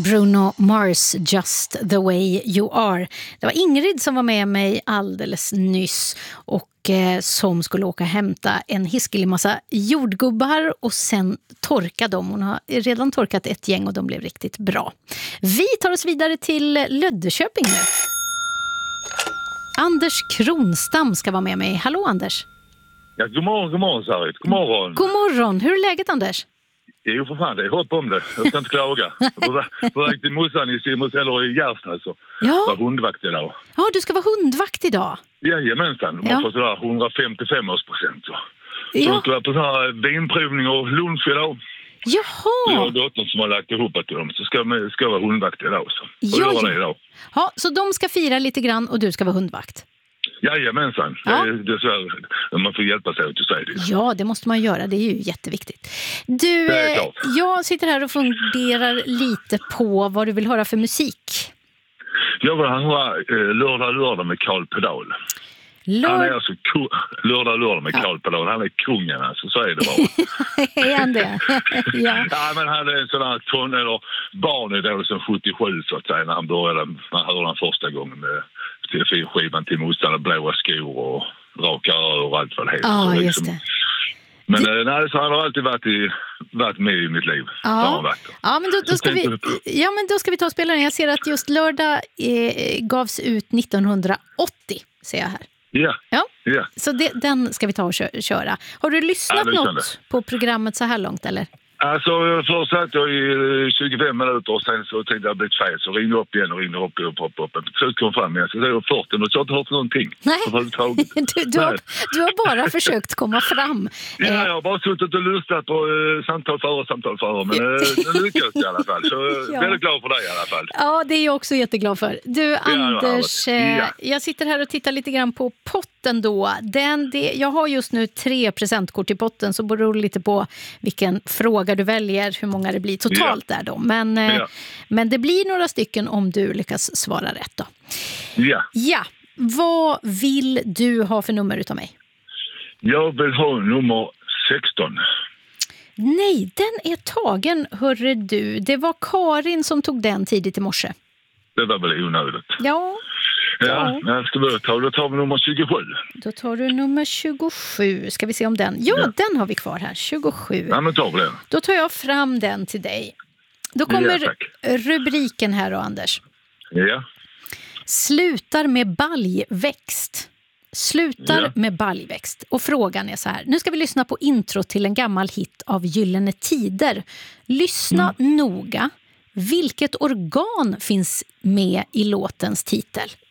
Bruno Mars, Just the way you are. Det var Ingrid som var med mig alldeles nyss och som skulle åka och hämta en hiskelig massa jordgubbar och sen torka dem. Hon har redan torkat ett gäng och de blev riktigt bra. Vi tar oss vidare till Löddeköping nu. Anders Kronstam ska vara med mig. Hallå Anders. Ja, god morgon Sarit. God morgon. God morgon. Hur är läget Anders? Jo för fan, det är hopp om det. Jag ska inte klaga. Jag väg till morsan i Simons eller i Gärsta så. Ja. Var hundvakt idag. Ja, du ska vara hundvakt idag. Jajamensan. Man får sådär 155-årspresent. Så Ja. jag ska vara på sån här vinprovning och lunch idag. Jaha. Jag har dottern som har lagt ihop till dem. Så ska jag vara hundvakt idag. Så. Ja, göra det idag. Ja, så de ska fira lite grann och du ska vara hundvakt. Jajamensan. Ja. Det är så här, man får hjälpa sig att säga det. Ja, det måste man göra. Det är ju jätteviktigt. Du, Det är klart. jag sitter här och funderar lite på vad du vill höra för musik. Jag vill höra lördag med Carl Pedal. Han är alltså lördag med Carl Pedal. Han är kungen alltså, så är det bara. Är han det? Ja. Ja, men han är en sån här barnidol som 77 så att säga när han började, man hörde han första gången med skivan till motståndare, blåa skor och raka öron och allt vad det heter. Ja, så just det. Men nej, så han har alltid varit med i mitt liv. Ja, men då ska vi ta och spela den. Jag ser att just lördag gavs ut 1980, ser jag här. Ja. Så den ska vi ta och köra. Har du lyssnat något på programmet så här långt, eller? Alltså, först satt jag i 25 minuter och sen så tänkte jag blivit fel. Så ringde upp igen och ringde upp. Så kom fram igen. Så det var 40 och så har jag inte hört någonting. Nej, du har bara försökt komma fram. Ja, jag har bara suttit och lyssnat på samtal före. Men det lyckades i alla fall. Så jag är väldigt glad för dig i alla fall. Ja, det är jag också jätteglad för. Du, Anders, jag sitter här och tittar lite grann på potten då. Jag har just nu 3 presentkort i potten, så beror det lite på vilken fråga du väljer, hur många det blir totalt där då. Men det blir några stycken om du lyckas svara rätt då. Ja. Vad vill du ha för nummer utav mig? Jag vill ha nummer 16. Nej, den är tagen, hörre du. Det var Karin som tog den tidigt i morse. Det var väl onödigt. Ja, då tar vi nummer 27. Då tar du nummer 27. Ska vi se om den... den har vi kvar här. 27. Ja, men tar vi den. Då tar jag fram den till dig. Då kommer rubriken här då, Anders. Ja. Slutar med baljväxt. Med baljväxt. Och frågan är så här. Nu ska vi lyssna på intro till en gammal hit av Gyllene Tider. Lyssna noga. Vilket organ finns med i låtens titel?